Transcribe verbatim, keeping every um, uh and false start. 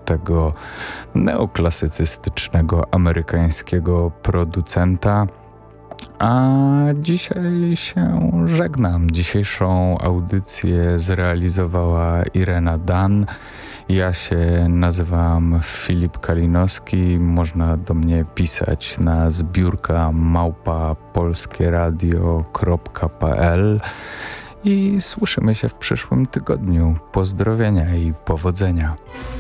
tego neoklasycystycznego amerykańskiego producenta. A dzisiaj się żegnam. Dzisiejszą audycję zrealizowała Irena Dan. Ja się nazywam Filip Kalinowski. Można do mnie pisać na zbiórka małpa polskieradio kropka p l i słyszymy się w przyszłym tygodniu. Pozdrowienia i powodzenia.